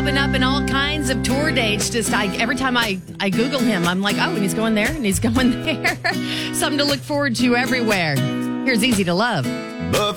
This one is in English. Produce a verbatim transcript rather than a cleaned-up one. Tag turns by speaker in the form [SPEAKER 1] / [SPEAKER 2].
[SPEAKER 1] popping up in all kinds of tour dates. Just I, every time I, I Google him, I'm like, oh, and he's going there and he's going there. Something to look forward to everywhere. Here's Easy to Love.